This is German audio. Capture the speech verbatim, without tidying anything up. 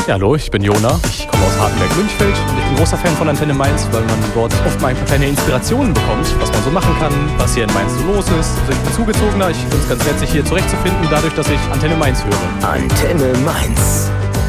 Ja, hallo, ich bin Jona. Ich komme aus Hartenberg-Münchfeld und ich bin großer Fan von Antenne Mainz, weil man dort oft mal ein paar kleine Inspirationen bekommt, was man so machen kann, was hier in Mainz so los ist. Also ich bin Zugezogener, ich finde es ganz nett, sich hier zurechtzufinden, dadurch, dass ich Antenne Mainz höre. Antenne Mainz.